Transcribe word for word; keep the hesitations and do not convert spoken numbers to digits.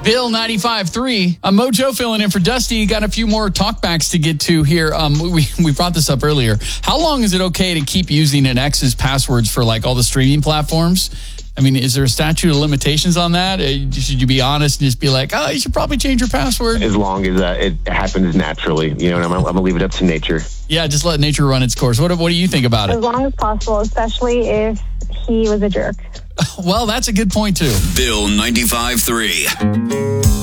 Bill ninety-five three. Uh, Mojo filling in for Dusty. Got a few more talkbacks to get to here. Um, we, we brought this up earlier. How long is it okay to keep using an ex's passwords for like all the streaming platforms? I mean, is there a statute of limitations on that? Uh, should you be honest and just be like, oh, you should probably change your password? As long as uh, it happens naturally. You know, and I'm, I'm going to leave it up to nature. Yeah, just let nature run its course. What, what do you think about it? As long as possible, especially if he was a jerk. Well, that's a good point, too. Bill ninety-five three.